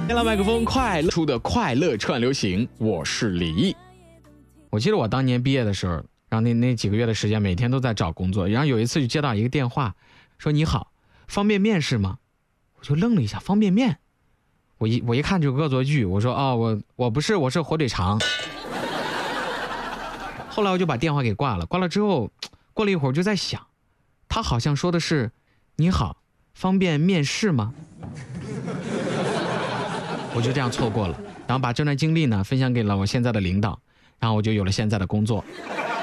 天籁麦克风，快乐出的快乐串流行，我是李毅。我记得我当年毕业的时候，然后那几个月的时间，每天都在找工作，然后有一次就接到一个电话，说你好，方便面是吗？我就愣了一下，方便面，我一看就恶作剧，我说哦，我不是，我是火腿肠。后来我就把电话给挂了，挂了之后，过了一会儿就在想，他好像说的是你好，方便面试吗？我就这样错过了，然后把这段经历呢分享给了我现在的领导，然后我就有了现在的工作。